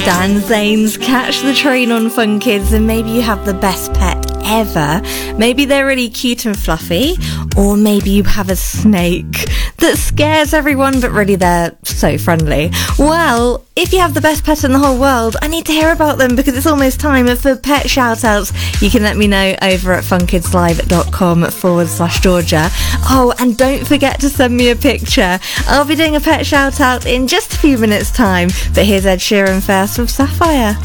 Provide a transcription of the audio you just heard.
Dan Zane's Catch the Train on Fun Kids, and maybe you have the best pet ever. Maybe they're really cute and fluffy, or maybe you have a snake that scares everyone, but really they're so friendly. Well, if you have the best pet in the whole world, I need to hear about them because it's almost time for pet shout-outs. You can let me know over at funkidslive.com/Georgia. Oh, and don't forget to send me a picture. I'll be doing a pet shout-out in just a few minutes' time, but here's Ed Sheeran first with Sapphire.